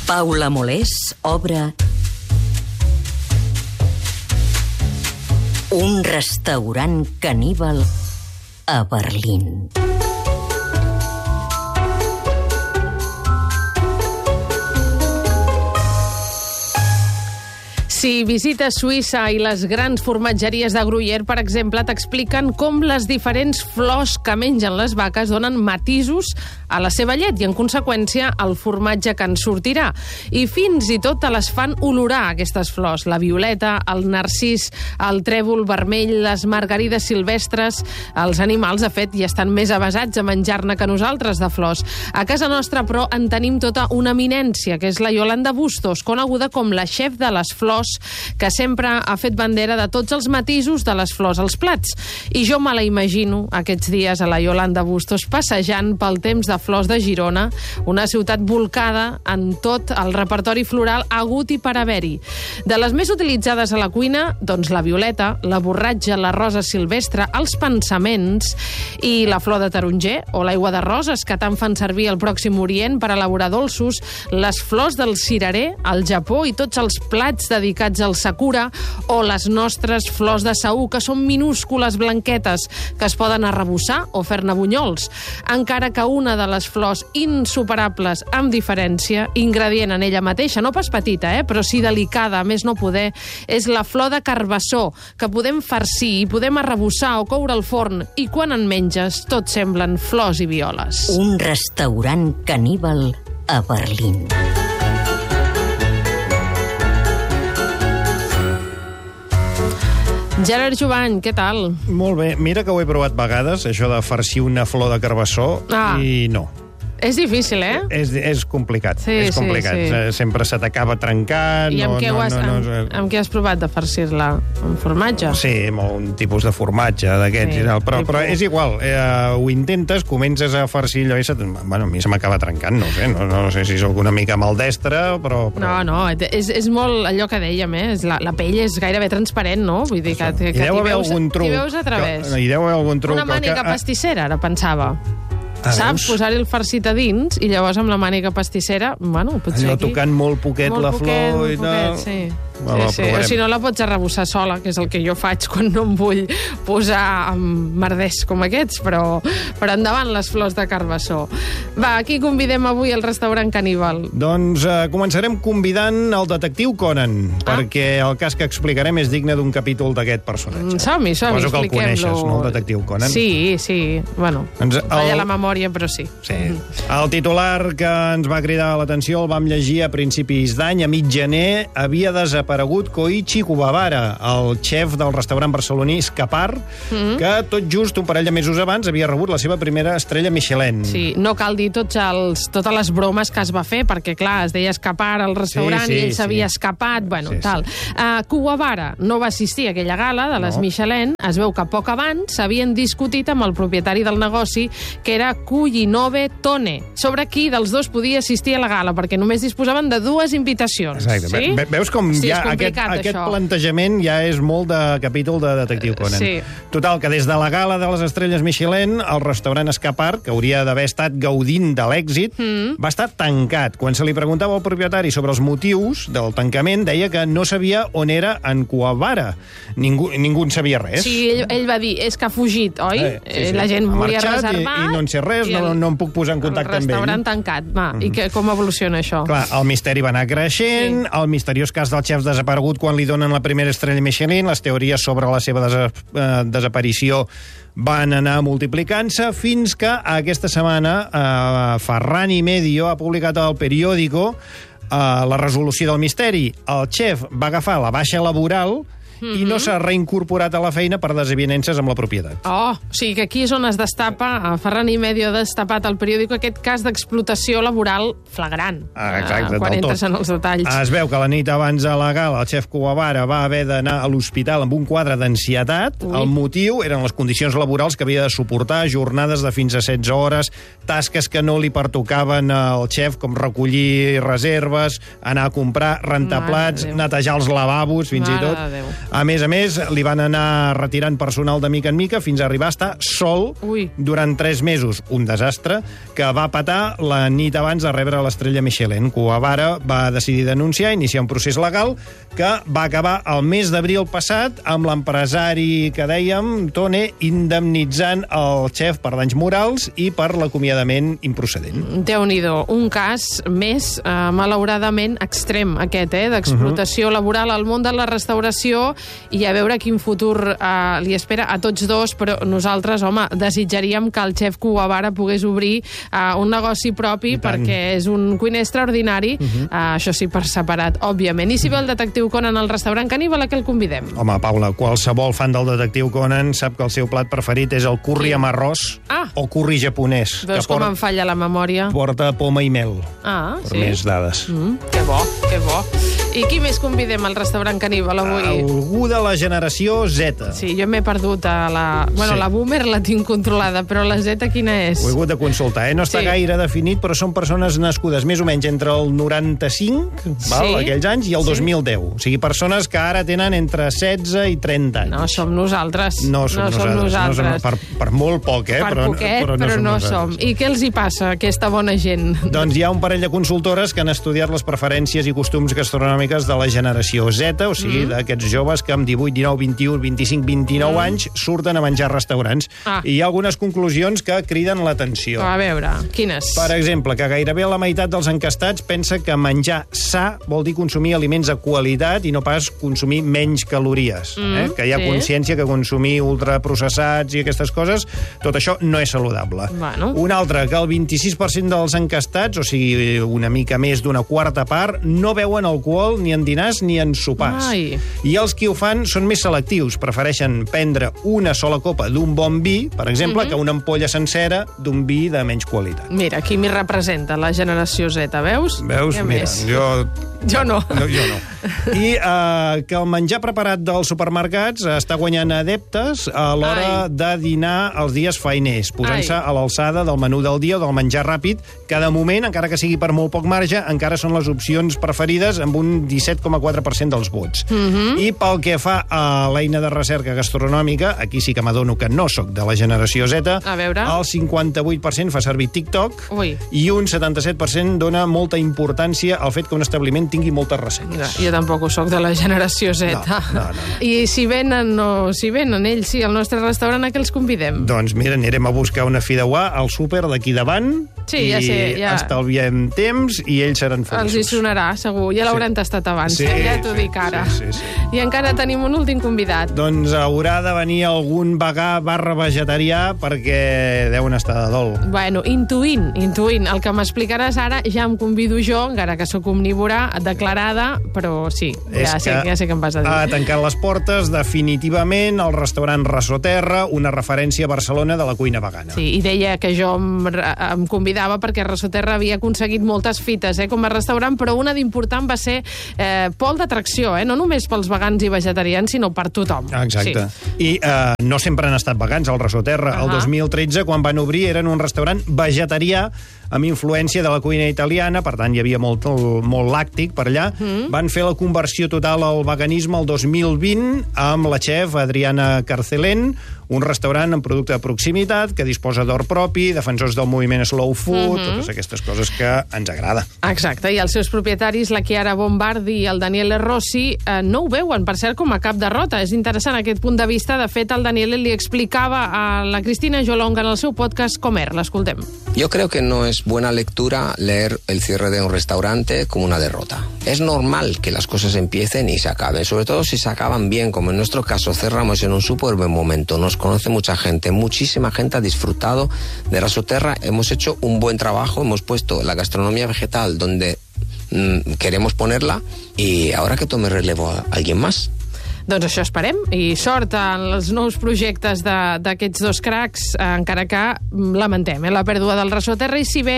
Paula Molés obre un restaurant caníbal a Berlín. Si visites Suïssa i les grans formatgeries de Gruyère, per exemple, t'expliquen com les diferents flors que mengen les vaques donen matisos a la seva llet i, en conseqüència, al formatge que en sortirà. I fins i tot te les fan olorar, aquestes flors. La violeta, el narcís, el trèvol vermell, les margarides silvestres. Els animals, de fet, ja estan més avesats a menjar-ne que nosaltres, de flors. A casa nostra, però, en tenim tota una eminència, que és la Yolanda Bustos, coneguda com la xef de les flors, que sempre ha fet bandera de tots els matisos de les flors als plats. I jo me la imagino aquests dies a la Yolanda Bustos passejant pel temps de flors de Girona, una ciutat volcada en tot el repertori floral hagut i per haver-hi. De les més utilitzades a la cuina, doncs la violeta, la borratja, la rosa silvestre, els pensaments i la flor de taronger o l'aigua de roses, que tant fan servir al Pròxim Orient per elaborar dolços, les flors del cirerer al Japó i tots els plats dedicats al sakura, o les nostres flors de saú, que són minúscules blanquetes que es poden arrebossar o fer-ne bunyols. Encara que una de les flors insuperables, amb diferència, ingredient en ella mateixa, no pas petita, però sí delicada, a més no poder, és la flor de carbassó, que podem farcir i podem arrebossar o coure al forn, i quan en menges tot semblen flors i violes. Un restaurant caníbal a Berlín. Gerard Jovany, què tal? Molt bé. Mira que ho he provat vegades, això de farcir una flor de carbassó, i no. És difícil, És complicat. Sí, és complicat. sí. Sempre se t'acaba trencant. I amb què has provat de farcir-la? Amb formatge? Sí, amb un tipus de formatge d'aquests. Sí, però és igual. Ho intentes, comences a farcir allò i a mi se m'acaba trencant, no sé. No sé si sóc una mica maldestre, però... No, és molt allò que dèiem, la pell és gairebé transparent, no? Vull dir que t'hi veus a través. Hi deu haver algun truc. Una mànica pastissera, ara pensava. Saps? Posar-hi el farcit a dins i llavors amb la mànica pastissera, potser allò tocant molt poquet la flor i tal. Sí. O si no, la pots arrebossar sola, que és el que jo faig quan no em vull posar amb merders com aquests, però endavant les flors de carbassó. Va, aquí convidem avui al restaurant caníbal. Doncs començarem convidant el detectiu Conan, perquè el cas que explicarem és digne d'un capítol d'aquest personatge. Som-hi, expliquem-lo. Suposo que el coneixes, no, el detectiu Conan? Sí. Bueno, falla la memòria, però sí. El titular que ens va cridar l'atenció el vam llegir a principis d'any, a mig gener, havia desaparegut Koichi Kuwabara, el xef del restaurant barceloní Escapar, que tot just un parell de mesos abans havia rebut la seva primera estrella Michelin. Sí, no cal dir totes les bromes que es va fer, perquè, clar, es deia Escapar al restaurant i ell s'havia escapat, tal. Kuwabara no va assistir a aquella gala de les Michelin. Es veu que poc abans s'havien discutit amb el propietari del negoci, que era Kuyinove Tone, sobre qui dels dos podia assistir a la gala, perquè només disposaven de 2 invitacions. Exacte. Sí? Veus com ja aquest plantejament ja és molt de capítol de Detectiu Conan. Sí. Total, que des de la gala de les estrelles Michelin, el restaurant Escapar, que hauria d'haver estat gaudint de l'èxit, va estar tancat. Quan se li preguntava al propietari sobre els motius del tancament, deia que no sabia on era en Kuwabara. Ningú en sabia res. Sí, ell va dir, és que ha fugit, oi? La gent volia reservar... I no en sé res, no em puc posar en contacte amb ell. El restaurant tancat, I com evoluciona això? Clar, el misteri va anar creixent, el misteriós cas del xef desaparegut quan li donen la primera estrella Michelin, les teories sobre la seva desaparició van anar multiplicant-se, fins que aquesta setmana Ferrani Medio ha publicat al periòdico la resolució del misteri. El xef va agafar la baixa laboral i no s'ha reincorporat a la feina per desavinences amb la propietat. O sigui que aquí és on es destapa, Ferrani Medio ha destapat al periòdico aquest cas d'explotació laboral flagrant. Exacte, quan entres en els detalls. Es veu que la nit abans de la gala el xef Kuwabara va haver d'anar a l'hospital amb un quadre d'ansietat. El motiu eren les condicions laborals que havia de suportar, jornades de fins a 16 hores, tasques que no li pertocaven al xef, com recollir reserves, anar a comprar, rentar plats, netejar els lavabos, fins i tot. A més, li van anar retirant personal de mica en mica fins a arribar a estar sol durant 3 mesos. Un desastre que va patar la nit abans de rebre l'estrella Michelin. Kuwabara va decidir denunciar, iniciar un procés legal que va acabar el mes d'abril passat amb l'empresari que dèiem, Tone, indemnitzant el xef per danys morals i per l'acomiadament improcedent. Déu-n'hi-do, un cas més, malauradament, extrem aquest, d'explotació laboral al món de la restauració, i a veure quin futur li espera a tots dos, però nosaltres, home, desitjaríem que el xef Kuwabara pogués obrir un negoci propi, perquè és un cuiner extraordinari, això sí, per separat, òbviament. I si ve el detectiu Conan al restaurant Caníbal, a què el convidem? Home, Paula, qualsevol fan del detectiu Conan sap que el seu plat preferit és el curri amb arròs o curri japonès. Veus com em falla la memòria? Porta poma i mel, per més dades. Que bo, que bo. I qui més convidem al restaurant Caníbal avui? Algú de la generació Z. Sí, jo m'he perdut a la... Bueno, la boomer la tinc controlada, però la Z quina és? Ho he hagut de consultar, No està gaire definit, però són persones nascudes més o menys entre el 95, aquells anys, i el 2010. O sigui, persones que ara tenen entre 16 i 30 anys. No som nosaltres. No som nosaltres. Per molt poc, Per poquet, però no som. I què els hi passa, a aquesta bona gent? Doncs hi ha un parell de consultores que han estudiat les preferències i costums gastronòmics de la generació Z, o sigui, d'aquests joves que amb 18, 19, 21, 25, 29 anys surten a menjar a restaurants. I hi ha algunes conclusions que criden l'atenció. A veure, quines? Per exemple, que gairebé la meitat dels encastats pensa que menjar sa vol dir consumir aliments de qualitat i no pas consumir menys calories. Que hi ha consciència que consumir ultraprocessats i aquestes coses, tot això no és saludable. Un altre, que el 26% dels encastats, o sigui, una mica més d'una quarta part, no beuen alcohol ni en dinars ni en sopars. I els qui ho fan són més selectius. Prefereixen prendre una sola copa d'un bon vi, per exemple, que una ampolla sencera d'un vi de menys qualitat. Mira, qui m'hi representa, la generació Z, veus? Veus? Mira, jo no. Jo no. I que el menjar preparat dels supermercats està guanyant adeptes a l'hora de dinar els dies feiners, posant-se a l'alçada del menú del dia o del menjar ràpid, que de moment, encara que sigui per molt poc marge, encara són les opcions preferides amb un 17,4% dels vots. I pel que fa a l'eina de recerca gastronòmica, aquí sí que m'adono que no sóc de la generació Z, el 58% fa servir TikTok i un 77% dona molta importància al fet que un establiment tingui moltes recenses. Jo tampoc ho soc de la generació Z. No. I si venen ells, sí, al nostre restaurant, a què els convidem? Doncs mira, anirem a buscar una fideuà al súper d'aquí davant i estalviem temps i ells seran feliços. Els hi sonarà, segur. Ja l'hauran tastat abans, ja t'ho dic ara. I encara tenim un últim convidat. Doncs haurà de venir algun vegà / vegetarià perquè deuen estar de dol. Bueno, intuint. El que m'explicaràs ara ja em convido jo, encara que sóc omnívora declarada, però sí, ja sé què em vas a dir. Ha tancat les portes definitivament el restaurant Rasoterra, una referència a Barcelona de la cuina vegana. Sí, i deia que jo em convidava perquè Rasoterra havia aconseguit moltes fites com a restaurant, però una d'important va ser pol d'atracció, no només pels vegans i vegetarians, sinó per tothom. Exacte. I no sempre han estat vegans al Rasoterra. El 2013, quan van obrir, eren un restaurant vegetarià amb influència de la cuina italiana, per tant hi havia molt làctic per allà. Van fer la conversió total al veganisme el 2020 amb la xef Adriana Carcelén, un restaurant amb producte de proximitat que disposa d'or propi, defensors del moviment slow food, totes aquestes coses que ens agrada. Exacte, i els seus propietaris, la Chiara Bombardi i el Daniele Rossi, no ho veuen, per cert, com a cap derrota. És interessant aquest punt de vista. De fet, el Daniele li explicava a la Cristina Jolonga en el seu podcast com era. L'escoltem. Yo creo que no es buena lectura leer el cierre de un restaurante como una derrota. Es normal que las cosas empiecen y se acaben, sobre todo si se acaban bien, como en nuestro caso cerramos en un súper buen momento. Nos conoce mucha gente, muchísima gente ha disfrutado de Rasoterra, hemos hecho un buen trabajo, hemos puesto la gastronomía vegetal donde queremos ponerla y ahora que tome relevo a alguien más. Doncs això esperem, i sort en els nous projectes d'aquests dos cracs, encara que lamentem la pèrdua del Rasoterra, i si ve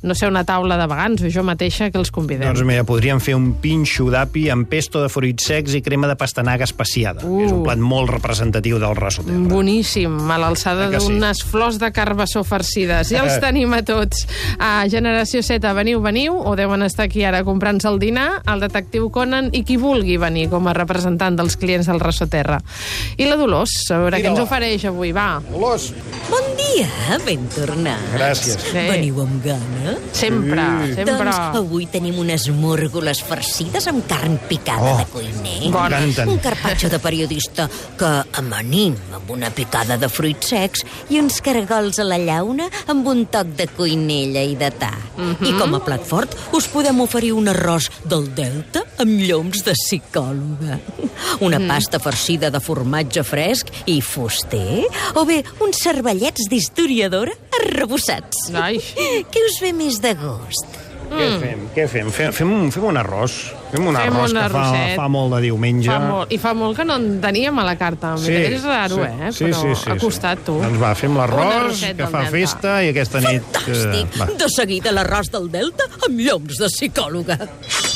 no sé, una taula de vegans o jo mateixa que els convidem. Doncs mira, podríem fer un pinxo d'api amb pesto de fruits secs i crema de pastanaga especiada, que és un plat molt representatiu del Raso Terra. Boníssim, a l'alçada d'unes flors de carbassó farcides. Ja els tenim a tots. A Generació Z, veniu, o deuen estar aquí ara comprant-se el dinar, el detectiu Conan i qui vulgui venir com a representant dels clients del Raso Terra. I la Dolors, a veure què ens ofereix avui, va. Dolors! Bon dia, ben tornats. Gràcies. Sí. Veniu amb gana? Sempre. Doncs avui tenim unes múrgoles farcides amb carn picada de cuiner. M'encanten. Un carpaccio de periodista que amanim amb una picada de fruits secs i uns caragols a la llauna amb un toc de cuinella i de ta. I com a plat fort us podem oferir un arròs del Delta amb lloms de psicòloga, una pasta farcida de formatge fresc i fuster, o bé uns cervellets d'historiadora arrebossats. Ai. Què us ve més de gust? Què fem? Fem un arròs. Fem un arròs que fa molt de diumenge. I fa molt que no en teníem a la carta. És raro, però ha costat, tu. Doncs va, fem l'arròs, que fa festa, i aquesta nit... Fantàstic! De seguida l'arròs del Delta amb lloms de psicòloga.